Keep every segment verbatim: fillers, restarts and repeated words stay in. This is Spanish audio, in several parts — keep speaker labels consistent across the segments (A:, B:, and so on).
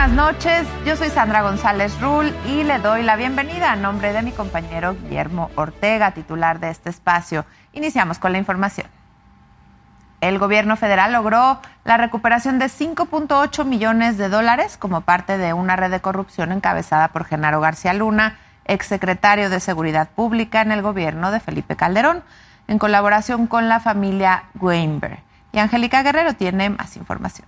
A: buenas noches. Yo soy Sandra González Rull y le doy la bienvenida a nombre de mi compañero Guillermo Ortega, titular de este espacio. Iniciamos con la información. El gobierno federal logró la recuperación de cinco punto ocho millones de dólares como parte de una red de corrupción encabezada por Genaro García Luna, exsecretario de Seguridad Pública en el gobierno de Felipe Calderón, en colaboración con la familia Weinberg. Y Angélica Guerrero tiene más información.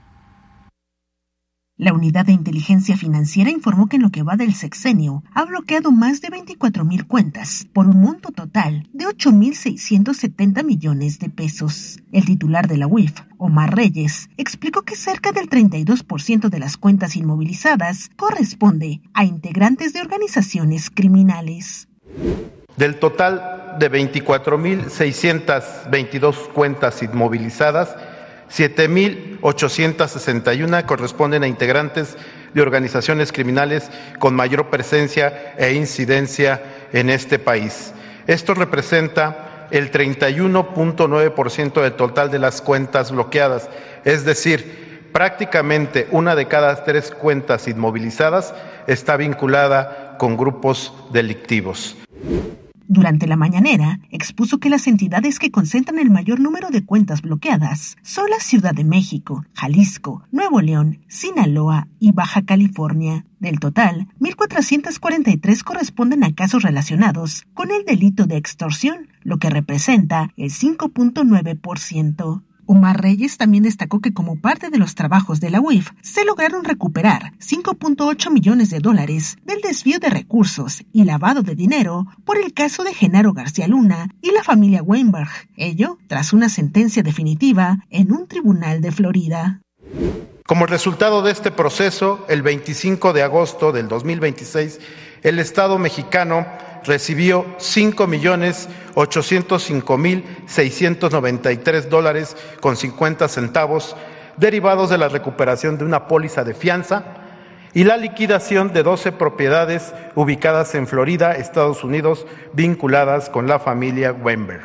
B: La Unidad de Inteligencia Financiera informó que en lo que va del sexenio ha bloqueado más de veinticuatro mil cuentas por un monto total de ocho mil seiscientos setenta millones de pesos. El titular de la U I F, Omar Reyes, explicó que cerca del treinta y dos por ciento de las cuentas inmovilizadas corresponde a integrantes de organizaciones criminales.
C: Del total de veinticuatro mil seiscientas veintidós cuentas inmovilizadas, siete mil ochocientas sesenta y una corresponden a integrantes de organizaciones criminales con mayor presencia e incidencia en este país. Esto representa el treinta y uno punto nueve por ciento del total de las cuentas bloqueadas, es decir, prácticamente una de cada tres cuentas inmovilizadas está vinculada con grupos delictivos.
B: Durante la mañanera, expuso que las entidades que concentran el mayor número de cuentas bloqueadas son la Ciudad de México, Jalisco, Nuevo León, Sinaloa y Baja California. Del total, mil cuatrocientos cuarenta y tres corresponden a casos relacionados con el delito de extorsión, lo que representa el cinco punto nueve por ciento. Omar Reyes también destacó que como parte de los trabajos de la U I F se lograron recuperar cinco punto ocho millones de dólares del desvío de recursos y lavado de dinero por el caso de Genaro García Luna y la familia Weinberg, ello tras una sentencia definitiva en un tribunal de Florida.
C: Como resultado de este proceso, el veinticinco de agosto del dos mil veintiséis, el Estado mexicano recibió cinco millones ochocientos cinco mil seiscientos noventa y tres dólares con cincuenta centavos derivados de la recuperación de una póliza de fianza y la liquidación de doce propiedades ubicadas en Florida, Estados Unidos, vinculadas con la familia Weinberg.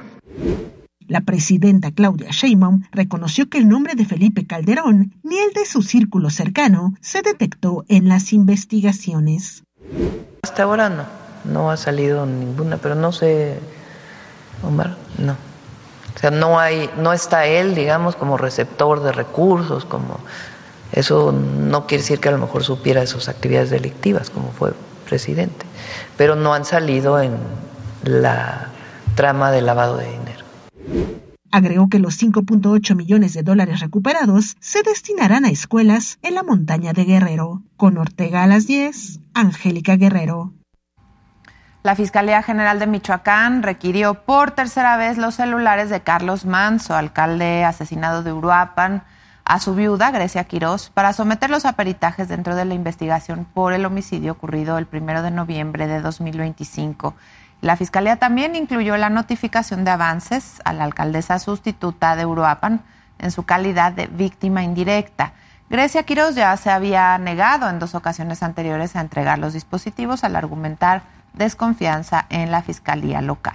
B: La presidenta Claudia Sheinbaum reconoció que el nombre de Felipe Calderón ni el de su círculo cercano se detectó en las investigaciones.
D: Hasta ahora no. No ha salido ninguna, pero no sé, Omar, no. O sea, no hay, no está él, digamos, como receptor de recursos, como eso no quiere decir que a lo mejor supiera de sus actividades delictivas, como fue presidente, pero no han salido en la trama de lavado de dinero.
B: Agregó que los cinco punto ocho millones de dólares recuperados se destinarán a escuelas en la montaña de Guerrero. Con Ortega a las diez, Angélica Guerrero.
A: La Fiscalía General de Michoacán requirió por tercera vez los celulares de Carlos Manso, alcalde asesinado de Uruapan, a su viuda, Grecia Quirós, para someterlos a peritajes dentro de la investigación por el homicidio ocurrido el primero de noviembre de dos mil veinticinco. La Fiscalía también incluyó la notificación de avances a la alcaldesa sustituta de Uruapan en su calidad de víctima indirecta. Grecia Quirós ya se había negado en dos ocasiones anteriores a entregar los dispositivos al argumentar desconfianza en la Fiscalía local.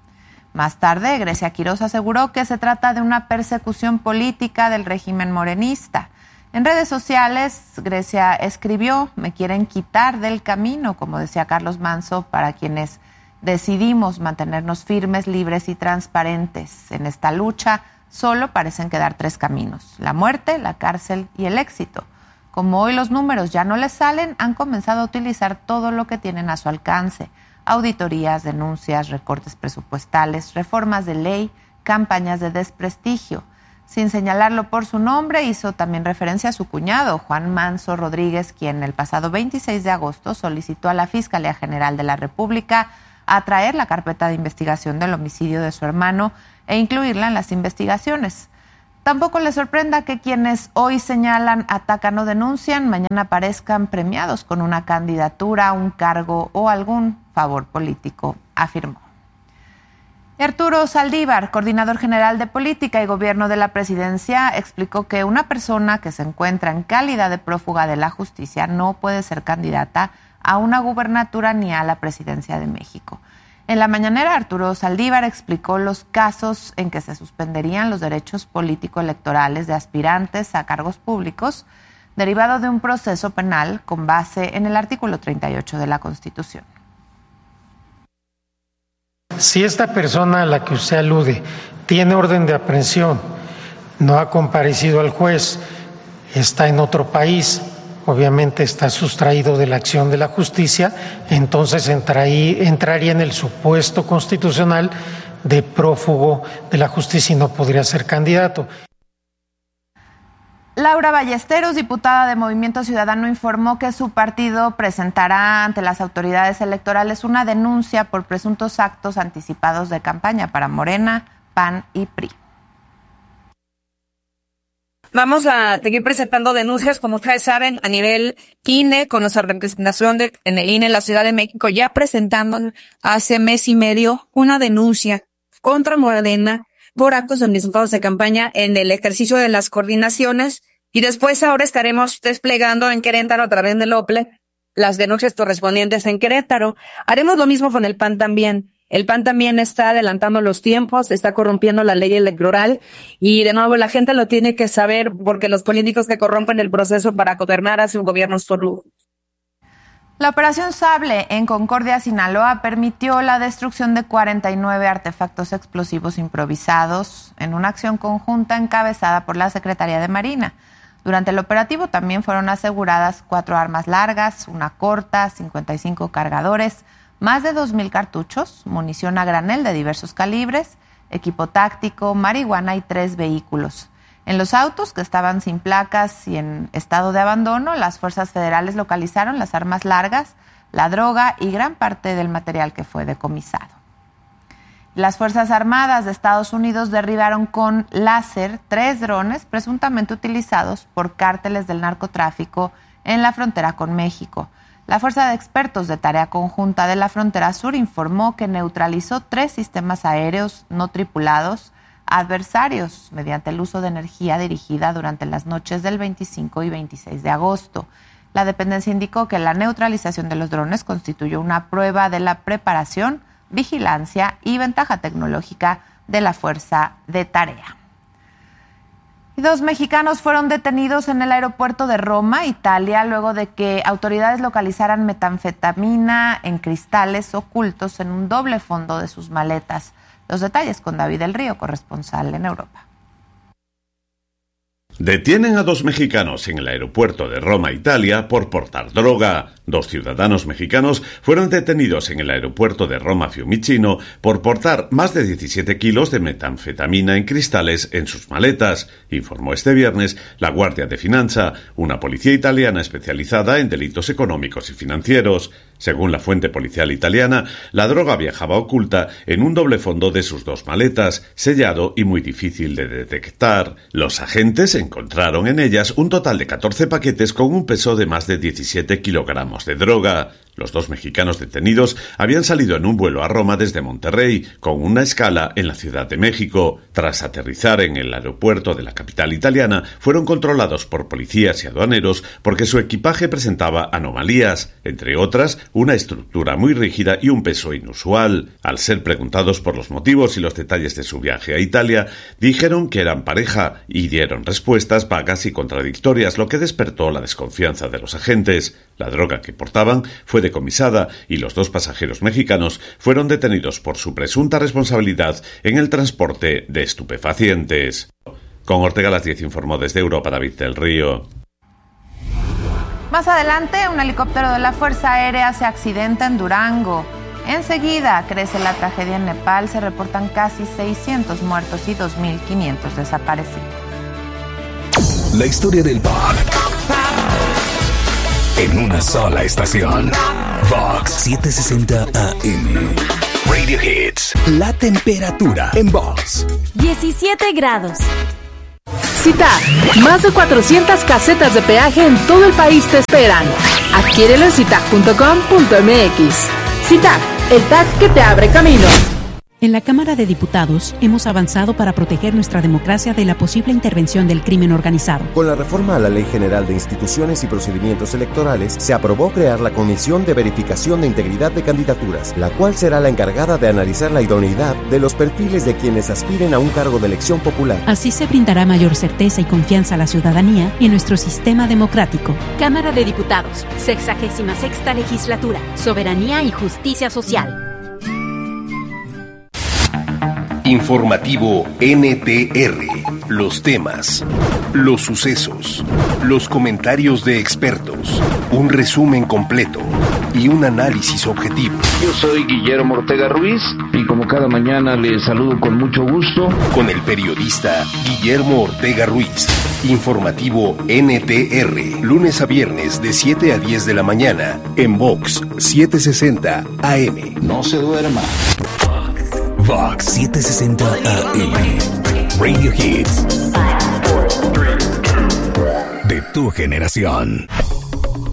A: Más tarde, Grecia Quirós aseguró que se trata de una persecución política del régimen morenista. En redes sociales, Grecia escribió: "Me quieren quitar del camino", como decía Carlos Manso, para quienes decidimos mantenernos firmes, libres y transparentes. En esta lucha solo parecen quedar tres caminos: la muerte, la cárcel y el éxito. Como hoy los números ya no les salen, han comenzado a utilizar todo lo que tienen a su alcance: auditorías, denuncias, recortes presupuestales, reformas de ley, campañas de desprestigio. Sin señalarlo por su nombre, hizo también referencia a su cuñado, Juan Manso Rodríguez, quien el pasado veintiséis de agosto solicitó a la Fiscalía General de la República atraer la carpeta de investigación del homicidio de su hermano e incluirla en las investigaciones. Tampoco les sorprenda que quienes hoy señalan, atacan o denuncian, mañana aparezcan premiados con una candidatura, un cargo o algún favor político, afirmó. Arturo Saldívar, coordinador general de Política y Gobierno de la Presidencia, explicó que una persona que se encuentra en calidad de prófuga de la justicia no puede ser candidata a una gubernatura ni a la presidencia de México. En la mañanera, Arturo Saldívar explicó los casos en que se suspenderían los derechos político-electorales de aspirantes a cargos públicos derivado de un proceso penal con base en el artículo treinta y ocho de la Constitución.
E: Si esta persona a la que usted alude tiene orden de aprehensión, no ha comparecido al juez, está en otro país, obviamente está sustraído de la acción de la justicia, entonces entraría, entraría en el supuesto constitucional de prófugo de la justicia y no podría ser candidato.
A: Laura Ballesteros, diputada de Movimiento Ciudadano, informó que su partido presentará ante las autoridades electorales una denuncia por presuntos actos anticipados de campaña para Morena, P A N y P R I.
F: Vamos a seguir presentando denuncias, como ustedes saben, a nivel I N E, con nuestra representación de, en el I N E en la Ciudad de México, ya presentando hace mes y medio una denuncia contra Morena por actos anticipados de campaña en el ejercicio de las coordinaciones, y después ahora estaremos desplegando en Querétaro a través del O P L E las denuncias correspondientes en Querétaro. Haremos lo mismo con el P A N también. El P A N también está adelantando los tiempos, está corrompiendo la ley electoral y de nuevo la gente lo tiene que saber porque los políticos que corrompen el proceso para gobernar hacen gobiernos por lujo.
A: La Operación Sable en Concordia, Sinaloa, permitió la destrucción de cuarenta y nueve artefactos explosivos improvisados en una acción conjunta encabezada por la Secretaría de Marina. Durante el operativo también fueron aseguradas cuatro armas largas, una corta, cincuenta y cinco cargadores, más de dos mil cartuchos, munición a granel de diversos calibres, equipo táctico, marihuana y tres vehículos. En los autos, que estaban sin placas y en estado de abandono, las fuerzas federales localizaron las armas largas, la droga y gran parte del material que fue decomisado. Las Fuerzas Armadas de Estados Unidos derribaron con láser tres drones presuntamente utilizados por cárteles del narcotráfico en la frontera con México. La Fuerza de Expertos de Tarea Conjunta de la Frontera Sur informó que neutralizó tres sistemas aéreos no tripulados adversarios mediante el uso de energía dirigida durante las noches del veinticinco y veintiséis de agosto. La dependencia indicó que la neutralización de los drones constituyó una prueba de la preparación, vigilancia y ventaja tecnológica de la Fuerza de Tarea. Y dos mexicanos fueron detenidos en el aeropuerto de Roma, Italia, luego de que autoridades localizaran metanfetamina en cristales ocultos en un doble fondo de sus maletas. Los detalles con David del Río, corresponsal en Europa.
G: Detienen a dos mexicanos en el aeropuerto de Roma, Italia, por portar droga. Dos ciudadanos mexicanos fueron detenidos en el aeropuerto de Roma Fiumicino por portar más de diecisiete kilos de metanfetamina en cristales en sus maletas, informó este viernes la Guardia de Finanza, una policía italiana especializada en delitos económicos y financieros. Según la fuente policial italiana, la droga viajaba oculta en un doble fondo de sus dos maletas, sellado y muy difícil de detectar. Los agentes encontraron en ellas un total de catorce paquetes con un peso de más de diecisiete kilogramos de droga. Los dos mexicanos detenidos habían salido en un vuelo a Roma desde Monterrey, con una escala en la Ciudad de México. Tras aterrizar en el aeropuerto de la capital italiana, fueron controlados por policías y aduaneros porque su equipaje presentaba anomalías, entre otras, una estructura muy rígida y un peso inusual. Al ser preguntados por los motivos y los detalles de su viaje a Italia, dijeron que eran pareja y dieron respuestas vagas y contradictorias, lo que despertó la desconfianza de los agentes. La droga que portaban fue decomisada y los dos pasajeros mexicanos fueron detenidos por su presunta responsabilidad en el transporte de estupefacientes. Con Ortega a las diez informó desde Europa David del Río.
A: Más adelante, un helicóptero de la Fuerza Aérea se accidenta en Durango. Enseguida crece la tragedia en Nepal, se reportan casi seiscientos muertos y dos mil quinientos desaparecidos.
H: La historia del pop en una sola estación. Vox setecientos sesenta A M. Radio Hits. La temperatura en Vox.
I: diecisiete grados.
J: CITAC, más de cuatrocientas casetas de peaje en todo el país te esperan. Adquiérelo en citac punto com punto m x. CITAC, el T A C que te abre camino.
K: En la Cámara de Diputados hemos avanzado para proteger nuestra democracia de la posible intervención del crimen organizado.
L: Con la reforma a la Ley General de Instituciones y Procedimientos Electorales, se aprobó crear la Comisión de Verificación de Integridad de Candidaturas, la cual será la encargada de analizar la idoneidad de los perfiles de quienes aspiren a un cargo de elección popular.
K: Así se brindará mayor certeza y confianza a la ciudadanía y en nuestro sistema democrático.
I: Cámara de Diputados, sexagésima sexta legislatura, soberanía y justicia social.
H: Informativo N T R. Los temas, los sucesos, los comentarios de expertos, un resumen completo y un análisis objetivo.
M: Yo soy Guillermo Ortega Ruiz y como cada mañana les saludo con mucho gusto.
H: Con el periodista Guillermo Ortega Ruiz. Informativo N T R. Lunes a viernes de siete a diez de la mañana en Vox setecientos sesenta A M.
M: No se duerma.
H: Vox setecientos sesenta A M. Radio Hits. De tu generación.